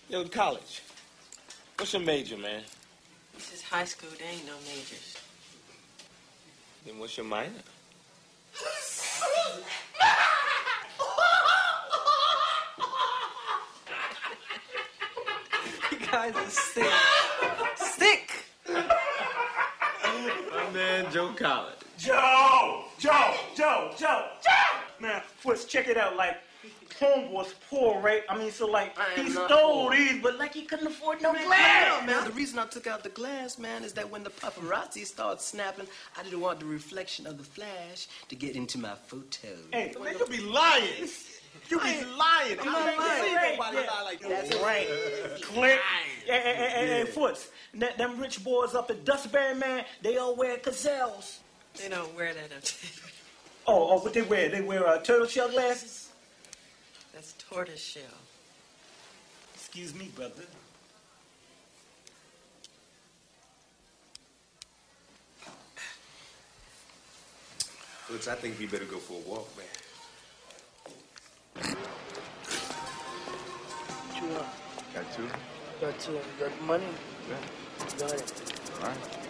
Yo, college. What's your major, man? This is high school. There ain't no majors. Then what's your minor? You guys are sick. Sick! My man, Joe College. Joe! Man, Foots, check it out. Like, homeboy's poor, right? I mean, so like, he stole these, but like, he couldn't afford no glass. Man, the reason I took out the glass, man, is that when the paparazzi started snapping, I didn't want the reflection of the flash to get into my photo. Hey, Man, you be lying. You be lying. I'm not lying. Nobody lie like that. That's right. Click. Hey, Foots, them rich boys up at Dustberry, man, they all wear gazelles. They don't wear that up there. Oh, what they wear? They wear turtle shell glasses? That's tortoise shell. Excuse me, brother. Looks, I think you better go for a walk, man. What you want? Got two? Got two. You got money? Yeah. Got it. All right.